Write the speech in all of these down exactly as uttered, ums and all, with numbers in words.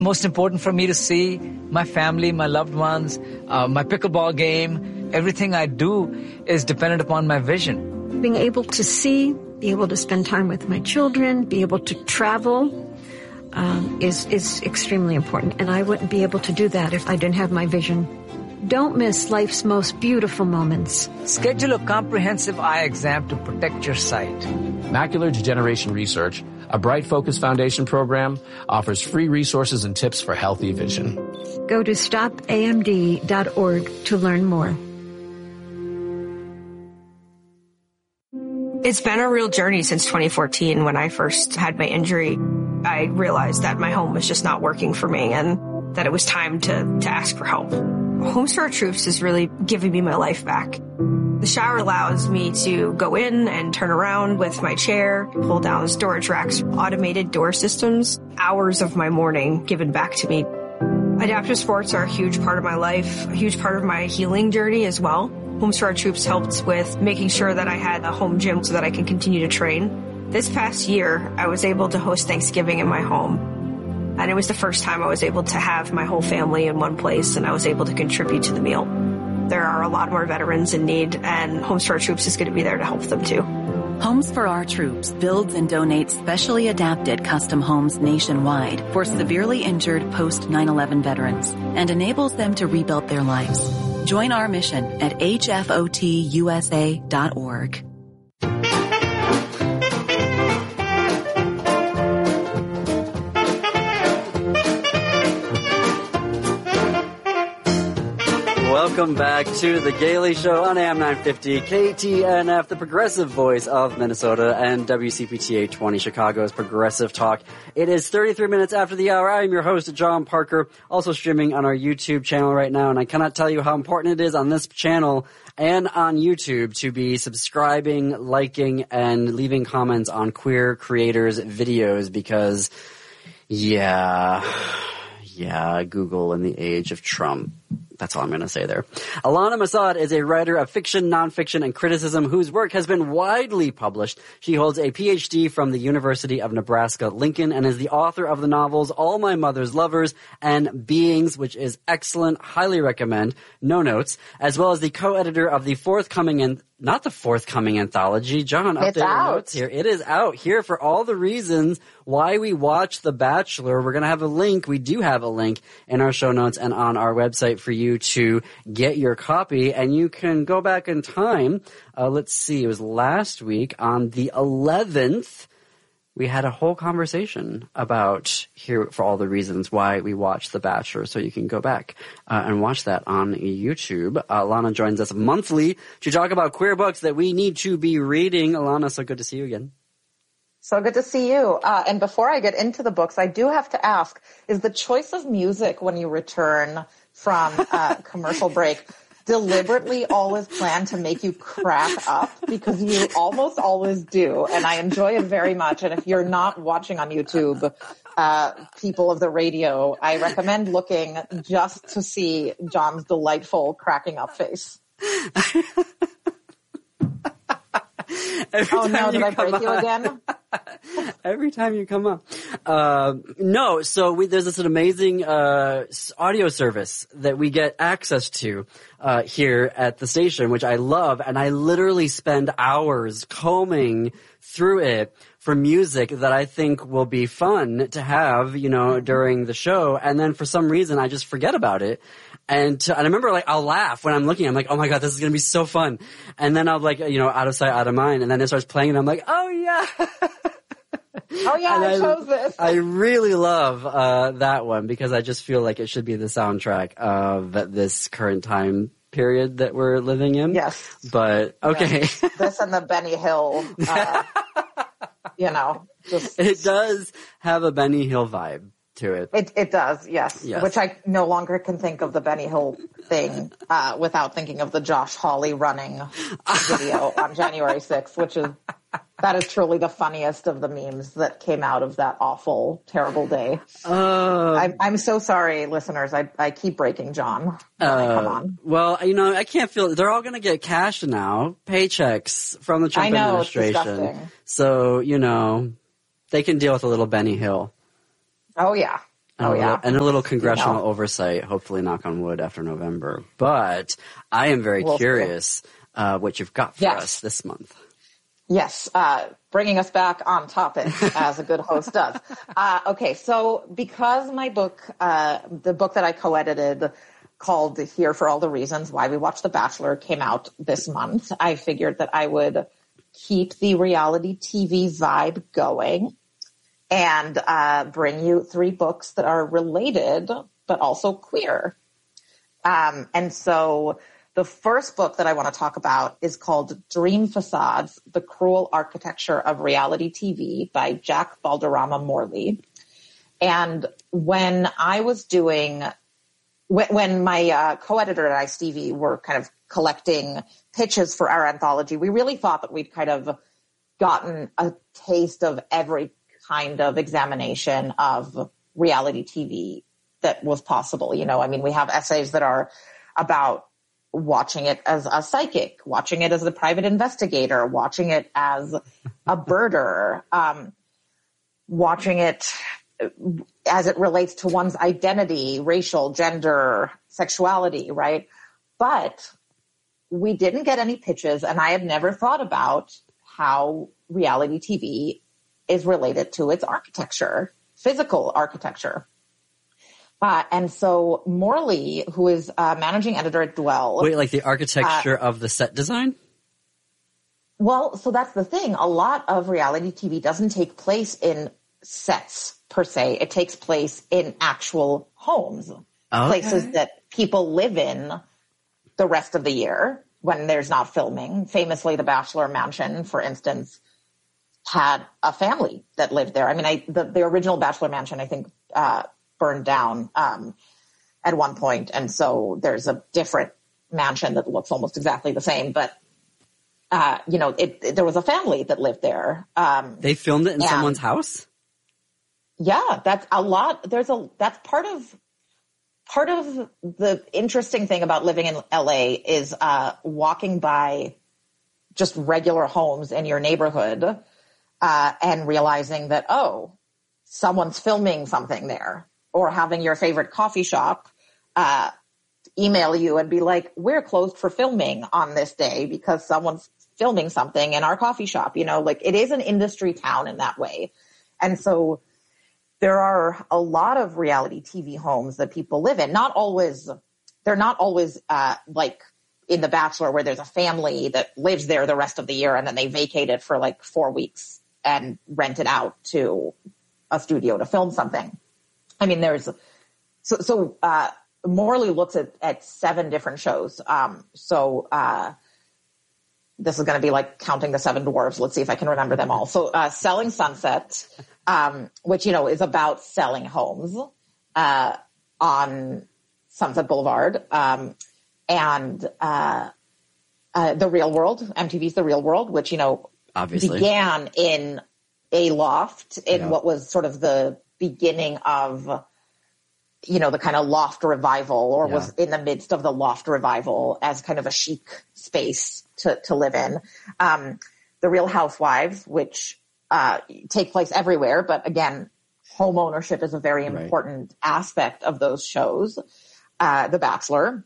Most important for me to see my family, my loved ones, uh, my pickleball game. Everything I do is dependent upon my vision. Being able to see, be able to spend time with my children, be able to travel um, is, is extremely important. And I wouldn't be able to do that if I didn't have my vision. Don't miss life's most beautiful moments. Schedule a comprehensive eye exam to protect your sight. Macular Degeneration Research, a Bright Focus Foundation program, offers free resources and tips for healthy vision. Go to stop A M D dot org to learn more. It's been a real journey since twenty fourteen when I first had my injury. I realized that my home was just not working for me and that it was time to, to ask for help. Homes for Our Troops is really giving me my life back. The shower allows me to go in and turn around with my chair, pull down storage racks, automated door systems, hours of my morning given back to me. Adaptive sports are a huge part of my life, a huge part of my healing journey as well. Homes for Our Troops helped with making sure that I had a home gym so that I can continue to train. This past year, I was able to host Thanksgiving in my home. And it was the first time I was able to have my whole family in one place, and I was able to contribute to the meal. There are a lot more veterans in need, and Homes for Our Troops is going to be there to help them too. Homes for Our Troops builds and donates specially adapted custom homes nationwide for severely injured post nine eleven veterans and enables them to rebuild their lives. Join our mission at H F O T U S A dot org. Welcome back to The Gailey Show on A M nine fifty, K T N F, the progressive voice of Minnesota, and W C P T eight twenty, Chicago's progressive talk. It is thirty-three minutes after the hour. I am your host, John Parker, also streaming on our YouTube channel right now, and I cannot tell you how important it is on this channel and on YouTube to be subscribing, liking, and leaving comments on queer creators' videos because, yeah, yeah, Google in the age of Trump. That's all I'm going to say there. Alana Masad is a writer of fiction, nonfiction, and criticism whose work has been widely published. She holds a P H D from the University of Nebraska-Lincoln and is the author of the novels All My Mother's Lovers and Beings, which is excellent. Highly recommend. No notes. As well as the co-editor of the forthcoming and not the forthcoming anthology. John, update your notes here. It is out here for all the reasons why we watch The Bachelor. We're going to have a link. We do have a link in our show notes and on our website for you to get your copy, and you can go back in time. Uh, let's see. It was last week on the eleventh. We had a whole conversation about here for all the reasons why we watch The Bachelor, so you can go back uh, and watch that on YouTube. Uh, Alana joins us monthly to talk about queer books that we need to be reading. Alana, so good to see you again. So good to see you. Uh, and before I get into the books, I do have to ask, is the choice of music when you return from uh, commercial break deliberately always planned to make you crack up? Because you almost always do, and I enjoy it very much. And if you're not watching on YouTube, uh, people of the radio, I recommend looking just to see John's delightful cracking up face. Every oh no, did I break on. you again? Every time you come up. Uh, no, so we, there's this amazing uh, audio service that we get access to uh, here at the station, which I love, and I literally spend hours combing through it for music that I think will be fun to have, you know, during the show, and then for some reason I just forget about it. And, to, and I remember, like, I'll laugh when I'm looking. I'm like, oh, my God, this is going to be so fun. And then I'll, like, you know, out of sight, out of mind. And then it starts playing, and I'm like, oh, yeah. Oh, yeah, I, I chose this. I really love uh that one because I just feel like it should be the soundtrack of this current time period that we're living in. Yes. But, okay. Yes. This and the Benny Hill, uh, you know. Just... It does have a Benny Hill vibe to it. It it does, yes. yes. Which I no longer can think of the Benny Hill thing uh, without thinking of the Josh Hawley running video on January sixth, which is, that is truly the funniest of the memes that came out of that awful, terrible day. Uh, I'm, I'm so sorry, listeners. I, I keep breaking John. Uh, come on. Well, you know, I can't feel, they're all going to get cash now, paychecks from the Trump I know, administration. it's disgusting. So, you know, they can deal with a little Benny Hill. Oh, yeah. And Oh, a little, yeah. and a little congressional You know. oversight, hopefully, knock on wood, after November. But I am very We'll see. curious uh, what you've got for Yes. us this month. Yes, uh, bringing us back on topic, as a good host does. Uh, okay, so because my book, uh, the book that I co-edited called Here for All the Reasons Why We Watch The Bachelor came out this month, I figured that I would keep the reality T V vibe going and uh, bring you three books that are related but also queer. Um, and so the first book that I want to talk about is called Dream Facades, The Cruel Architecture of Reality T V by Jack Balderrama Morley. And when I was doing, when, when my uh, co-editor and I, Stevie, were kind of collecting pitches for our anthology, we really thought that we'd kind of gotten a taste of every kind of examination of reality T V that was possible. You know, I mean, we have essays that are about watching it as a psychic, watching it as a private investigator, watching it as a birder, um, watching it as it relates to one's identity, racial, gender, sexuality, right? But we didn't get any pitches, and I had never thought about how reality T V is related to its architecture, physical architecture. Uh, and so Morley, who is uh, managing editor at Dwell. Wait, like the architecture uh, of the set design? Well, so that's the thing. A lot of reality T V doesn't take place in sets per se. It takes place in actual homes, okay. Places that people live in the rest of the year when there's not filming. Famously, the Bachelor Mansion, for instance, had a family that lived there. I mean, I, the, the original Bachelor Mansion, I think, uh, burned down um, at one point, and so there's a different mansion that looks almost exactly the same. But uh, you know, it, it, there was a family that lived there. Um, they filmed it in someone's house. Yeah, that's a lot. There's a that's part of part of the interesting thing about living in L A is uh, walking by just regular homes in your neighborhood uh, and realizing that, oh, someone's filming something there. Or having your favorite coffee shop uh, email you and be like, we're closed for filming on this day because someone's filming something in our coffee shop. You know, like it is an industry town in that way. And so there are a lot of reality T V homes that people live in. Not always, they're not always uh, like in The Bachelor where there's a family that lives there the rest of the year and then they vacate it for like four weeks and rent it out to a studio to film something. I mean, there's so so uh, Morley looks at, at seven different shows. Um, so uh, this is going to be like counting the seven dwarves. Let's see if I can remember them all. So uh, Selling Sunset, um, which you know is about selling homes uh, on Sunset Boulevard, um, and uh, uh, The Real World, M T V's The Real World, which you know obviously began in a loft in yeah. what was sort of the beginning of, you know, the kind of loft revival or yeah. was in the midst of the loft revival as kind of a chic space to, to live in. Um, the Real Housewives, which uh, take place everywhere, but again, home ownership is a very important right. aspect of those shows. Uh, the Bachelor,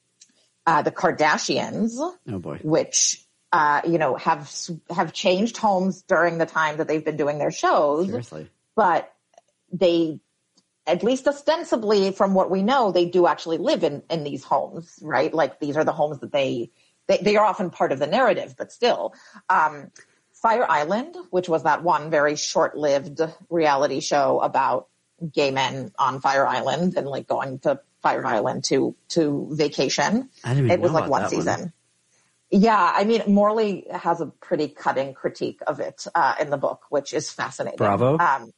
uh, the Kardashians, oh boy, which uh, you know have have changed homes during the time that they've been doing their shows. Seriously, but they, at least ostensibly from what we know, they do actually live in, in these homes, right? Like these are the homes that they, they, they are often part of the narrative, but still. Um, Fire Island, which was that one very short-lived reality show about gay men on Fire Island and like going to Fire Island to, to vacation. I didn't even It was know like about one that season. One. Yeah, I mean, Morley has a pretty cutting critique of it uh, in the book, which is fascinating. Bravo. Um,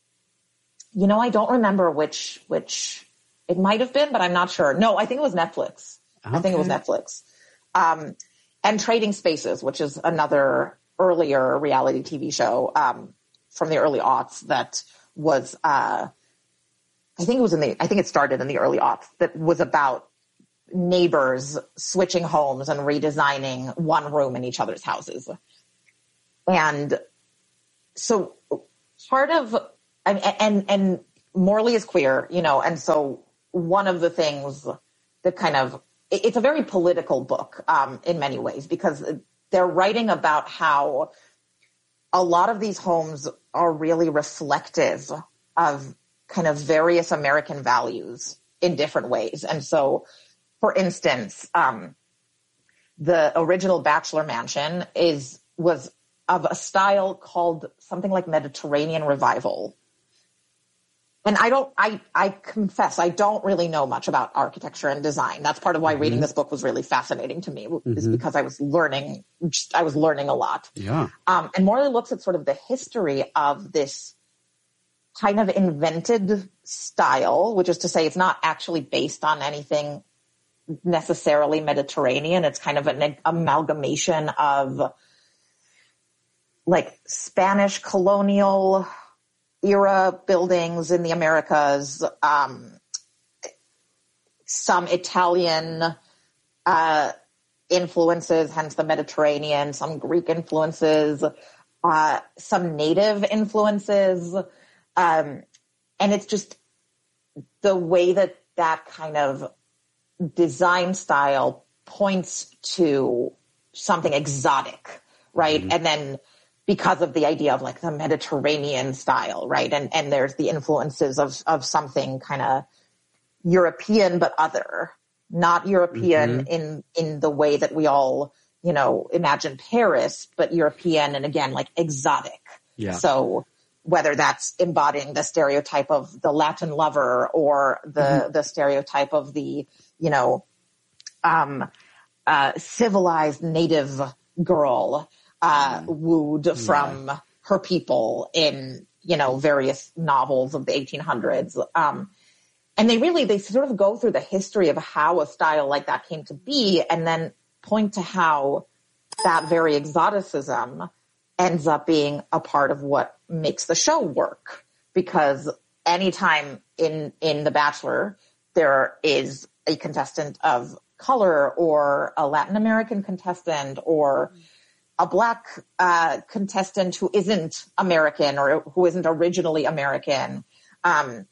You know, I don't remember which, which it might have been, but I'm not sure. No, I think it was Netflix. Okay. I think it was Netflix. Um, and Trading Spaces, which is another earlier reality T V show, um, from the early aughts that was, uh, I think it was in the, I think it started in the early aughts that was about neighbors switching homes and redesigning one room in each other's houses. And so part of, and, and, and Morley is queer, you know, and so one of the things that kind of, it, it's a very political book um, in many ways, because they're writing about how a lot of these homes are really reflective of kind of various American values in different ways. And so, for instance, um, the original Bachelor Mansion is was of a style called something like Mediterranean Revival. And I don't, I, I confess, I don't really know much about architecture and design. That's part of why mm-hmm. reading this book was really fascinating to me, mm-hmm. is because I was learning, just, I was learning a lot. Yeah. Um, and Morley looks at sort of the history of this kind of invented style, which is to say it's not actually based on anything necessarily Mediterranean. It's kind of an amalgamation of like Spanish colonial era buildings in the Americas, um, some Italian uh, influences, hence the Mediterranean, some Greek influences, uh, some native influences. Um, and it's just the way that that kind of design style points to something exotic, right? Mm-hmm. And then because of the idea of like the Mediterranean style, right? And and there's the influences of of something kind of European but other, not European mm-hmm. in in the way that we all, you know, imagine Paris, but European and again like exotic. Yeah. So whether that's embodying the stereotype of the Latin lover or the mm-hmm. the stereotype of the, you know, um, uh, civilized native girl. Uh, wooed from yeah. her people in, you know, various novels of the eighteen hundreds. Um, and they really, they sort of go through the history of how a style like that came to be and then point to how that very exoticism ends up being a part of what makes the show work. Because anytime in, in The Bachelor, there is a contestant of color or a Latin American contestant or a black uh, contestant who isn't American or who isn't originally American, um,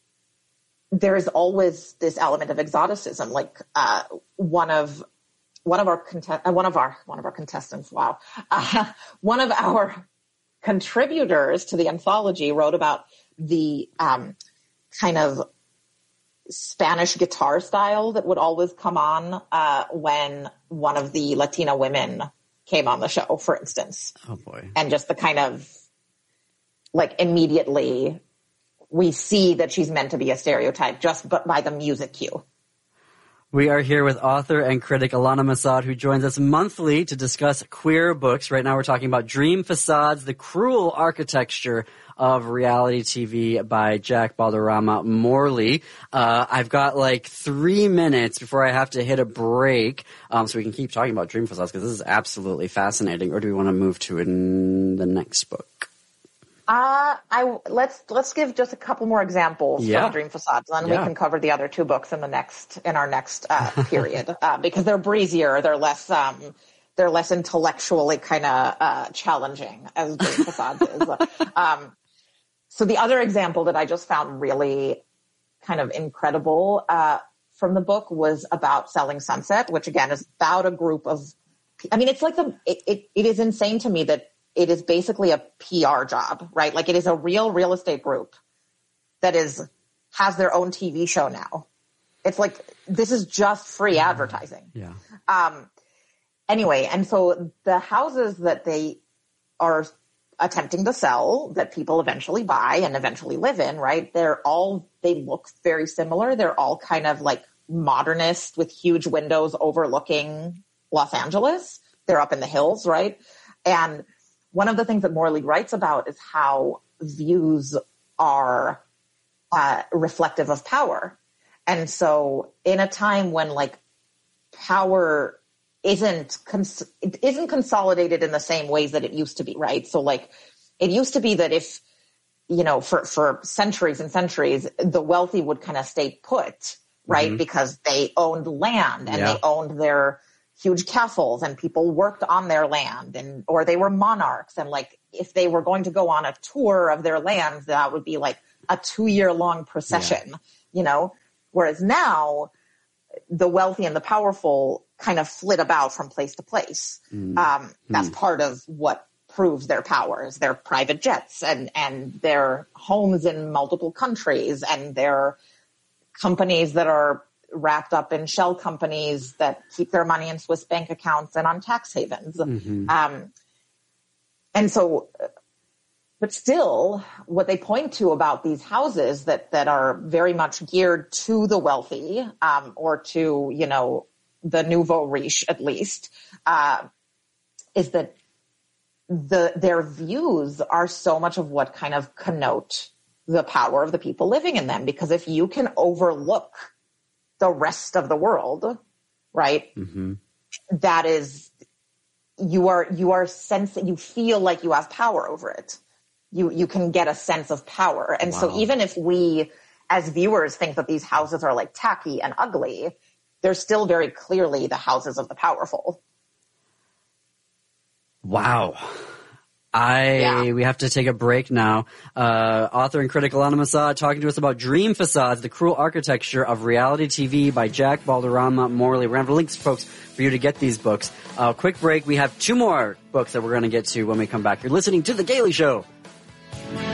there is always this element of exoticism. Like uh, one of one of our contest- uh, one of our one of our contestants, wow, uh, one of our contributors to the anthology wrote about the um, kind of Spanish guitar style that would always come on uh, when one of the Latina women came on the show, for instance. Oh boy. And just the kind of like immediately we see that she's meant to be a stereotype just but by the music cue. We are here with author and critic Ilana Massad, who joins us monthly to discuss queer books. Right now we're talking about Dream Facades, the Cruel Architecture of Reality T V by Jack Balderrama Morley. Uh, I've got like three minutes before I have to hit a break, um, so we can keep talking about Dream Facades because this is absolutely fascinating. Or do we want to move to in the next book? Uh, I let's let's give just a couple more examples yeah. from Dream Facades, and then yeah. we can cover the other two books in the next in our next uh, period uh, because they're breezier, they're less um, they're less intellectually kind of uh, challenging as Dream Facades is. Um, so the other example that I just found really kind of incredible uh, from the book was about Selling Sunset, which again is about a group of. I mean, it's like the it it, it is insane to me that. It is basically a P R job, right? Like it is a real real estate group that is has their own T V show now. It's like this is just free advertising. Yeah. Um. Anyway, and so the houses that they are attempting to sell, that people eventually buy and eventually live in, right? They're all they look very similar. They're all kind of like modernist with huge windows overlooking Los Angeles. They're up in the hills, right? And one of the things that Morley writes about is how views are uh, reflective of power. And so in a time when like power isn't, cons- it isn't consolidated in the same ways that it used to be, right? So like it used to be that if, you know, for, for centuries and centuries, the wealthy would kind of stay put, right? Mm-hmm. Because they owned land and yeah. they owned their huge castles and people worked on their land and, or they were monarchs. And like, if they were going to go on a tour of their lands, that would be like a two-year-long procession, yeah. you know? Whereas now, the wealthy and the powerful kind of flit about from place to place. Mm. Um, that's mm. part of what proves their powers, their private jets and, and their homes in multiple countries and their companies that are wrapped up in shell companies that keep their money in Swiss bank accounts and on tax havens. Mm-hmm. Um, and so, but still, what they point to about these houses that, that are very much geared to the wealthy, um, or to, you know, the nouveau riche at least, uh, is that the, their views are so much of what kind of connote the power of the people living in them. Because if you can overlook the rest of the world, right, mm-hmm. that is, you are, you are sensing, you feel like you have power over it. You, you can get a sense of power. And wow. so even if we as viewers think that these houses are like tacky and ugly, they're still very clearly the houses of the powerful. Wow. I, yeah. we have to take a break now. Uh, author and critic Ilana Massad talking to us about Dream Facades, the Cruel Architecture of Reality T V by Jack Balderrama Morley. We're going to have links, folks, for you to get these books. Uh, quick break. We have two more books that we're going to get to when we come back. You're listening to The Gailey Show